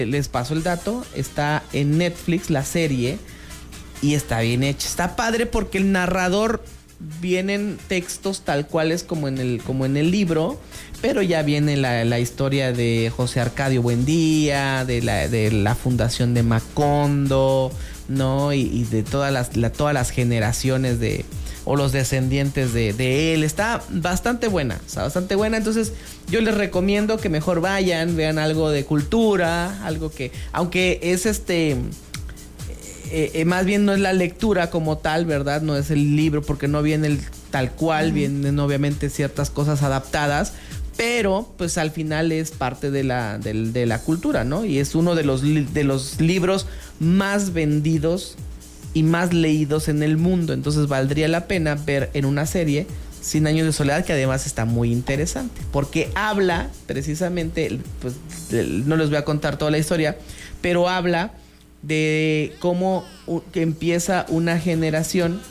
Les paso el dato, está en Netflix la serie y está bien hecha. Está padre porque el narrador vienen textos tal cuales como en el libro, pero ya viene la historia de José Arcadio Buendía, de la fundación de Macondo, ¿no? Y de todas las generaciones o los descendientes de él. Está bastante buena, entonces yo les recomiendo que mejor vayan, vean algo de cultura, algo que, aunque es más bien no es la lectura como tal, ¿verdad? No es el libro porque no viene tal cual, vienen obviamente ciertas cosas adaptadas, pero pues al final es parte de la cultura, ¿no? Y es uno de los libros más vendidos y más leídos en el mundo, entonces valdría la pena ver en una serie 100 años de soledad, que además está muy interesante, porque habla precisamente, pues no les voy a contar toda la historia, pero habla de cómo que empieza una generación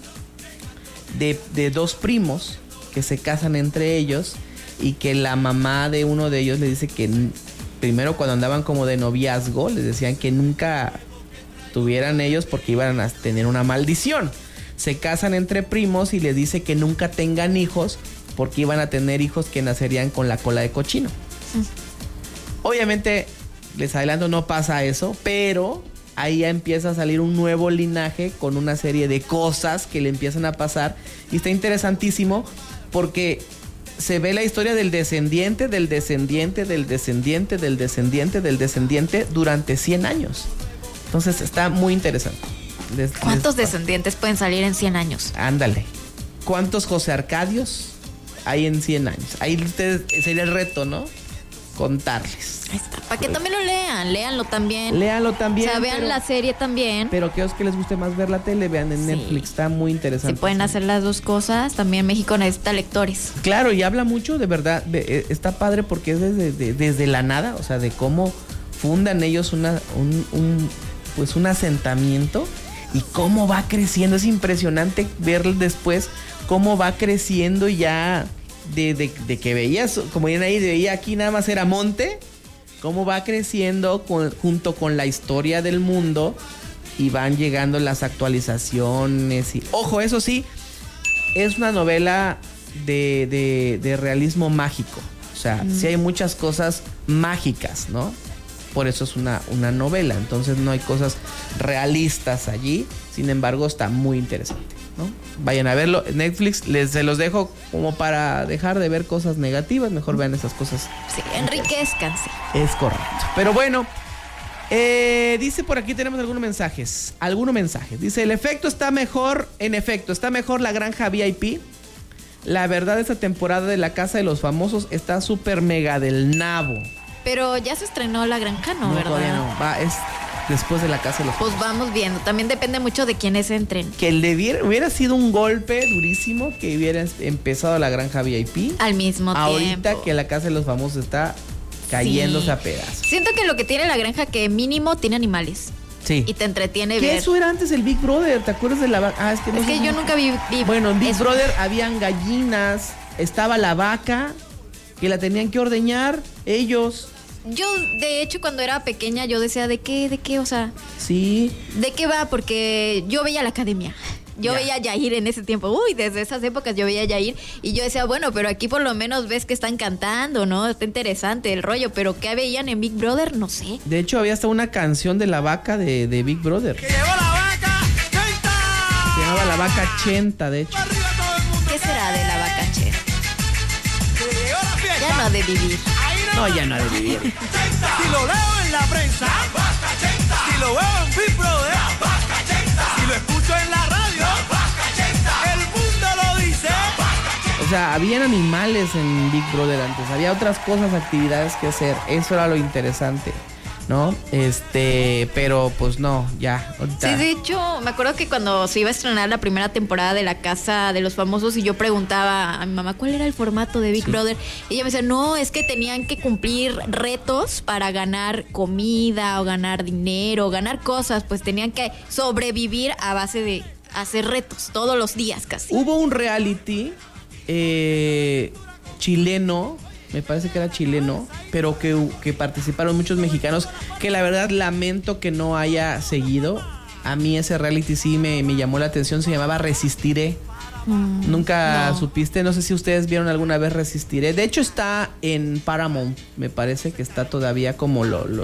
de dos primos que se casan entre ellos y que la mamá de uno de ellos le dice que primero cuando andaban como de noviazgo les decían que nunca tuvieran ellos porque iban a tener una maldición. Se casan entre primos y les dice que nunca tengan hijos porque iban a tener hijos que nacerían con la cola de cochino. Obviamente, les adelanto, no pasa eso, pero ahí ya empieza a salir un nuevo linaje con una serie de cosas que le empiezan a pasar y está interesantísimo porque se ve la historia del descendiente, del descendiente, del descendiente, del descendiente, del descendiente durante 100 años. Entonces está muy interesante. ¿Cuántos descendientes pueden salir en 100 años? Ándale. ¿Cuántos José Arcadios hay en 100 años? Ahí sería el reto, ¿no? Contarles. Ahí está. Para que también lo lean, léanlo también. Léanlo también. O sea, vean la serie también. Pero aquellos que les guste más ver la tele, vean en Netflix, está muy interesante. Si pueden hacer las dos cosas, también México necesita lectores. Claro, y habla mucho, de verdad, está padre porque es desde la nada, o sea, de cómo fundan ellos un asentamiento y cómo va creciendo. Es impresionante ver después cómo va creciendo ya de que veías, como vienen ahí, veía aquí nada más era monte, cómo va creciendo junto con la historia del mundo y van llegando las actualizaciones. Y ojo, eso sí, es una novela de realismo mágico. O sea, sí hay muchas cosas mágicas, ¿no? Por eso es una novela, entonces no hay cosas realistas allí. Sin embargo, está muy interesante, ¿no? Vayan a verlo. Netflix, se los dejo como para dejar de ver cosas negativas. Mejor vean esas cosas. Sí, enriquezcanse. Es correcto. Pero bueno, dice por aquí, tenemos algunos mensajes. Dice, el efecto está mejor. En efecto, está mejor la granja VIP. La verdad, esta temporada de La Casa de los Famosos está súper mega del nabo. Pero ya se estrenó La Granja, ¿no? ¿Verdad? Todavía no. Es después de La Casa de los Famosos. Pues vamos viendo. También depende mucho de quiénes entren. Que hubiera sido un golpe durísimo que hubiera empezado La Granja VIP. Al mismo tiempo. Ahorita que La Casa de los Famosos está cayéndose a pedazos. Siento que lo que tiene La Granja que mínimo tiene animales. Sí. Y te entretiene ver. ver. Eso era antes el Big Brother, ¿te acuerdas de la vaca? Es que yo nunca vi Bueno, en Big Brother habían gallinas, estaba la vaca, que la tenían que ordeñar ellos. Yo, de hecho, cuando era pequeña, yo decía, ¿de qué? O sea, sí. ¿De qué va? Porque yo veía La Academia. Yo veía a Yair en ese tiempo. Desde esas épocas yo veía a Yair. Y yo decía, bueno, pero aquí por lo menos ves que están cantando, ¿no? Está interesante el rollo. Pero ¿qué veían en Big Brother? No sé. De hecho, había hasta una canción de la vaca de Big Brother. ¡Que llegó la vaca Chenta! Se llamaba La Vaca Chenta, de hecho. ¿Qué será de la vaca Chenta? Ya no ha de vivir. No, ya no ha de vivir. Si lo leo en la prensa, si lo veo en Big Brother, si lo escucho en la radio, el mundo lo dice. O sea, habían animales en Big Brother antes, había otras cosas, actividades que hacer. Eso era lo interesante, ¿no? Pero pues no, ya. Ahorita. Sí, de hecho, me acuerdo que cuando se iba a estrenar la primera temporada de La Casa de los Famosos y yo preguntaba a mi mamá cuál era el formato de Big Brother, y ella me decía, no, es que tenían que cumplir retos para ganar comida o ganar dinero o ganar cosas, pues tenían que sobrevivir a base de hacer retos todos los días casi. Hubo un reality chileno me parece que era chileno, pero que participaron muchos mexicanos, que la verdad lamento que no haya seguido. A mí ese reality sí me llamó la atención, se llamaba Resistiré. Nunca supiste, no sé si ustedes vieron alguna vez Resistiré. De hecho está en Paramount, me parece que está todavía como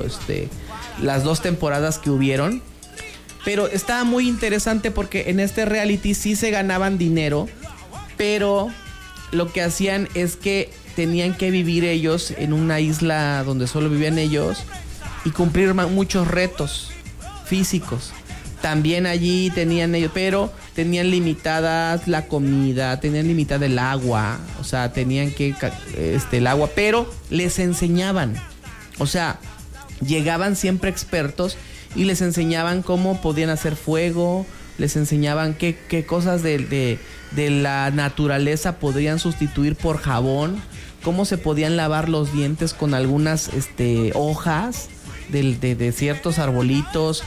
las 2 temporadas que hubieron. Pero estaba muy interesante porque en este reality sí se ganaban dinero, pero lo que hacían es que tenían que vivir ellos en una isla donde solo vivían ellos y cumplir muchos retos físicos. También allí tenían ellos, pero tenían limitadas la comida, tenían limitada el agua, o sea, tenían que el agua, pero les enseñaban, o sea, llegaban siempre expertos y les enseñaban cómo podían hacer fuego, les enseñaban qué cosas de la naturaleza podrían sustituir por jabón, cómo se podían lavar los dientes con algunas hojas de ciertos arbolitos,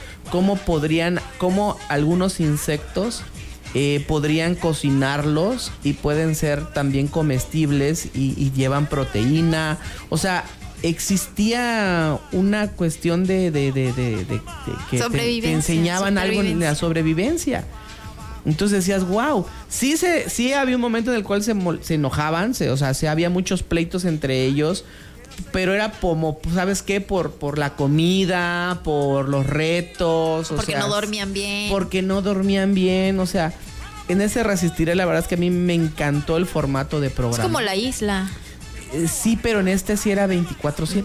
cómo algunos insectos podrían cocinarlos y pueden ser también comestibles y llevan proteína. O sea, existía una cuestión de que te enseñaban algo en la sobrevivencia. Entonces decías, wow, sí había un momento en el cual se enojaban, o sea, sí había muchos pleitos entre ellos, pero era como, ¿sabes qué? Por la comida, por los retos. Porque no dormían bien. Porque no dormían bien, o sea, en ese Resistiré la verdad es que a mí me encantó el formato de programa. Es como La Isla. Sí, pero en este sí era 24/7.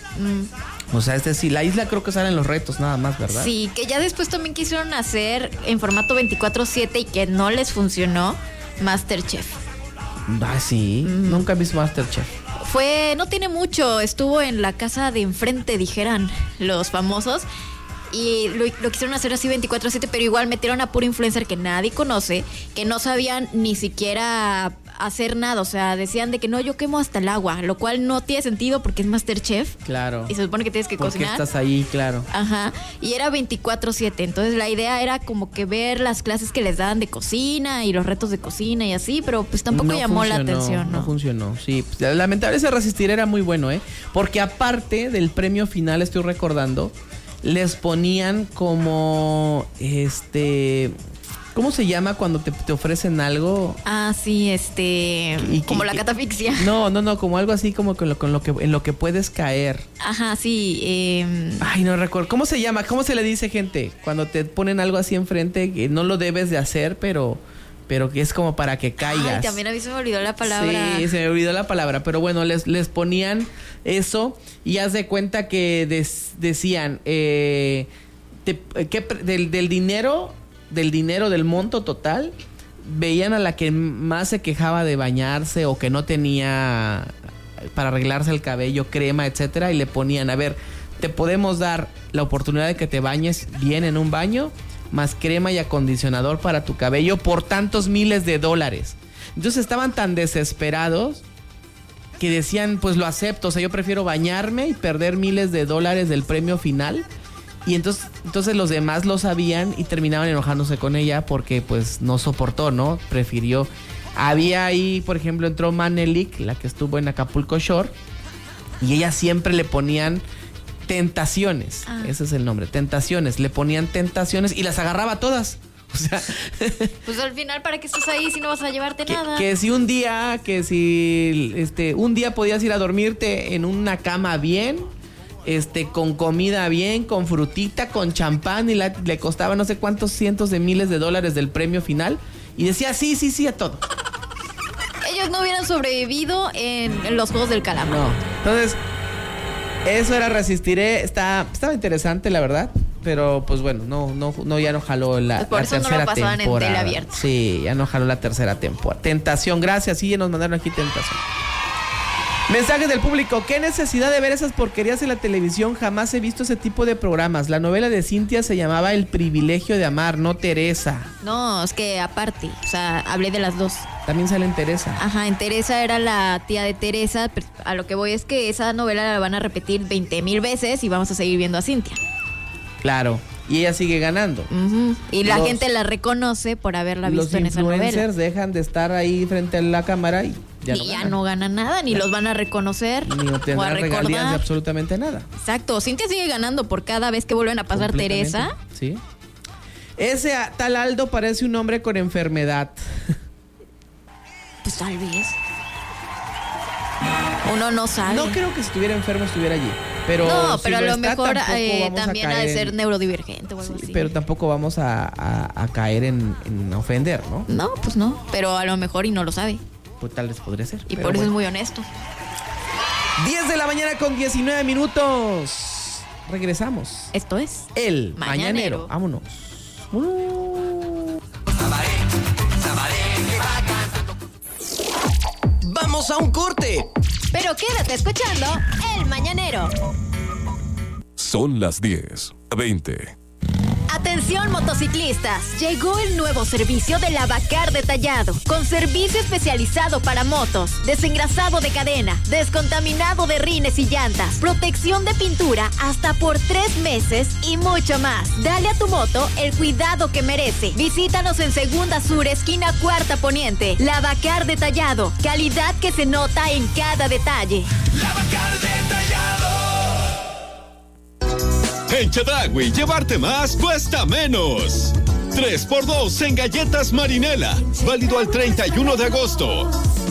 O sea, sí, La Isla creo que salen los retos nada más, ¿verdad? Sí, que ya después también quisieron hacer en formato 24/7 y que no les funcionó MasterChef. Ah, sí, nunca he visto MasterChef. No tiene mucho, estuvo en la casa de enfrente, dijeran los famosos, y lo quisieron hacer así 24/7, pero igual metieron a puro influencer que nadie conoce, que no sabían ni siquiera hacer nada, o sea, decían de que no, yo quemo hasta el agua, lo cual no tiene sentido porque es MasterChef. Claro. Y se supone que tienes que cocinar. Porque estás ahí, claro. Ajá. Y era 24/7, entonces la idea era como que ver las clases que les daban de cocina y los retos de cocina y así, pero pues tampoco llamó la atención, ¿no? No funcionó, sí. Pues, lamentable ese Resistir era muy bueno, porque aparte del premio final, estoy recordando, les ponían como ¿cómo se llama cuando te ofrecen algo? Ah, sí, como la catafixia. No, como algo así como en lo que puedes caer. Ajá, sí. Ay, no recuerdo. ¿Cómo se llama? ¿Cómo se le dice, gente? Cuando te ponen algo así enfrente que no lo debes de hacer, pero que es como para que caigas. Ay, también a mí se me olvidó la palabra. Sí, se me olvidó la palabra, pero bueno, les ponían eso y haz de cuenta que decían del dinero del monto total, veían a la que más se quejaba de bañarse o que no tenía para arreglarse el cabello, crema, etcétera, y le ponían, a ver, te podemos dar la oportunidad de que te bañes bien en un baño, más crema y acondicionador para tu cabello por tantos miles de dólares. Entonces estaban tan desesperados que decían, pues lo acepto, o sea, yo prefiero bañarme y perder miles de dólares del premio final. Y entonces los demás lo sabían y terminaban enojándose con ella porque pues no soportó, ¿no? Prefirió. Había ahí, por ejemplo, entró Manelik, la que estuvo en Acapulco Shore, y ella siempre le ponían tentaciones. Ese es el nombre, tentaciones. Le ponían tentaciones y las agarraba todas. O sea, pues al final, ¿para qué estás ahí si no vas a llevarte nada? Que si un día podías ir a dormirte en una cama bien, con comida bien, con frutita, con champán, y le costaba no sé cuántos cientos de miles de dólares del premio final, y decía sí a todo. Ellos no hubieran sobrevivido en los Juegos del Calamar. No, entonces eso era Resistiré. Estaba interesante, la verdad, pero pues bueno, ya no jaló la por eso tercera no lo pasaban temporada. En tele abierta. Sí, ya no jaló la tercera temporada. Tentación, gracias, sí, nos mandaron aquí Tentación. Mensajes del público. ¿Qué necesidad de ver esas porquerías en la televisión? Jamás he visto ese tipo de programas. La novela de Cintia se llamaba El privilegio de amar, no Teresa. No, es que aparte, o sea, hablé de las dos. También sale en Teresa. Ajá, en Teresa era la tía de Teresa. Pero a lo que voy es que esa novela la van a repetir 20,000 veces y vamos a seguir viendo a Cintia. Claro, y ella sigue ganando. Y la gente la reconoce por haberla visto en esa novela. Los influencers dejan de estar ahí frente a la cámara y ya no ganan nada, ni los van a reconocer, ni obtendrán o a recordar regalías de absolutamente nada. Exacto, Cintia sigue ganando por cada vez que vuelven a pasar Teresa. Sí. Ese tal Aldo parece un hombre con enfermedad. Pues tal vez. Uno no sabe. No creo que si estuviera enfermo estuviera allí. Pero no, si pero a lo mejor también ha de ser neurodivergente o algo así. Pero tampoco vamos a caer en ofender, ¿no? No, pues no. Pero a lo mejor y no lo sabe. Pues tal vez podría ser. Y por eso es muy honesto. 10 de la mañana con 19 minutos. Regresamos. Esto es El Mañanero. Vámonos. Vamos a un corte. Pero quédate escuchando El Mañanero. Son las 10:20. Atención motociclistas, llegó el nuevo servicio de Lavacar Detallado, con servicio especializado para motos, desengrasado de cadena, descontaminado de rines y llantas, protección de pintura hasta por 3 meses y mucho más. Dale a tu moto el cuidado que merece. Visítanos en Segunda Sur, esquina Cuarta Poniente. Lavacar Detallado, calidad que se nota en cada detalle. Lavacar Detallado. En Chedraui, llevarte más cuesta menos. 3x2 en galletas Marinela. Válido al 31 de agosto.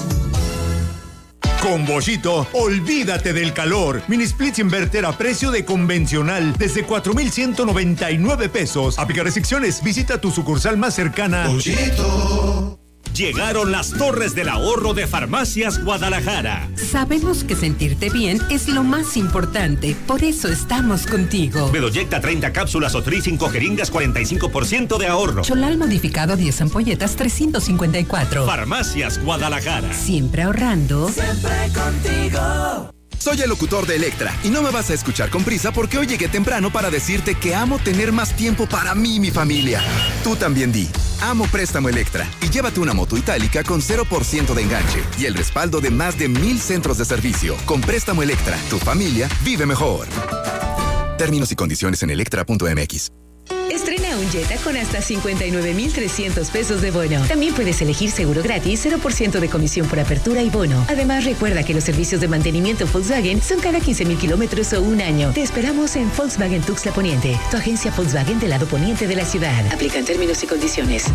Con Boschito, olvídate del calor. Mini splits inverter a precio de convencional desde 4,199 pesos. Aplica restricciones. Visita tu sucursal más cercana. Boschito. Llegaron las torres del ahorro de Farmacias Guadalajara. Sabemos que sentirte bien es lo más importante, por eso estamos contigo. Bedoyecta 30 cápsulas o 5 jeringas, 45% de ahorro. Cholal modificado 10 ampolletas, 354. Farmacias Guadalajara. Siempre ahorrando. Siempre contigo. Soy el locutor de Electra y no me vas a escuchar con prisa porque hoy llegué temprano para decirte que amo tener más tiempo para mí y mi familia. Tú también di, amo Préstamo Electra y llévate una moto itálica con 0% de enganche y el respaldo de más de 1,000 centros de servicio. Con Préstamo Electra, tu familia vive mejor. Términos y condiciones en electra.mx. Estrena un Jetta con hasta 59,300 pesos de bono. También puedes elegir seguro gratis, 0% de comisión por apertura y bono. Además, recuerda que los servicios de mantenimiento Volkswagen son cada 15,000 kilómetros o un año. Te esperamos en Volkswagen Tuxtla Poniente, tu agencia Volkswagen del lado poniente de la ciudad. Aplican términos y condiciones.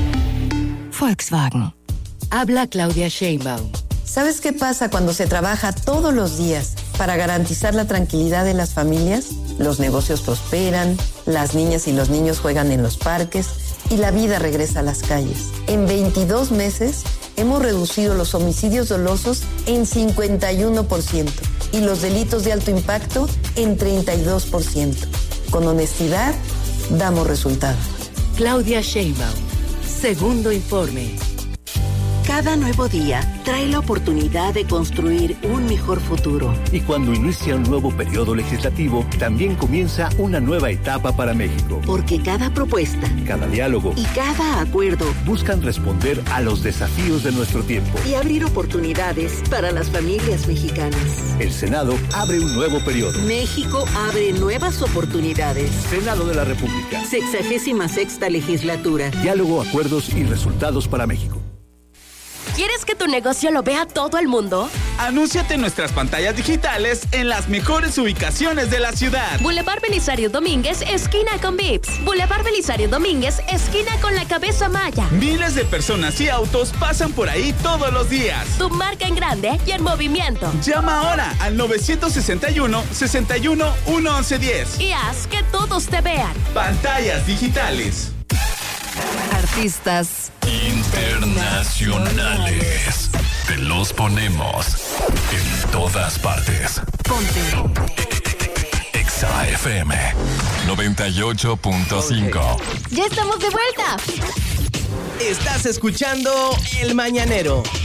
Volkswagen. Habla Claudia Sheinbaum. ¿Sabes qué pasa cuando se trabaja todos los días para garantizar la tranquilidad de las familias? Los negocios prosperan, las niñas y los niños juegan en los parques y la vida regresa a las calles. En 22 meses hemos reducido los homicidios dolosos en 51% y los delitos de alto impacto en 32%. Con honestidad, damos resultados. Claudia Sheinbaum. Segundo informe. Cada nuevo día trae la oportunidad de construir un mejor futuro. Y cuando inicia un nuevo periodo legislativo, también comienza una nueva etapa para México. Porque cada propuesta, cada diálogo y cada acuerdo buscan responder a los desafíos de nuestro tiempo y abrir oportunidades para las familias mexicanas. El Senado abre un nuevo periodo. México abre nuevas oportunidades. Senado de la República. 66ª legislatura. Diálogo, acuerdos y resultados para México. ¿Quieres que tu negocio lo vea todo el mundo? Anúnciate en nuestras pantallas digitales en las mejores ubicaciones de la ciudad. Boulevard Belisario Domínguez, esquina con Vips. Boulevard Belisario Domínguez, esquina con la Cabeza Maya. Miles de personas y autos pasan por ahí todos los días. Tu marca en grande y en movimiento. Llama ahora al 961-61-11110. Y haz que todos te vean. Pantallas digitales. Artistas internacionales. Te los ponemos en todas partes. Ponte Exa FM 98.5. ¡Ya estamos de vuelta! Estás escuchando El Mañanero.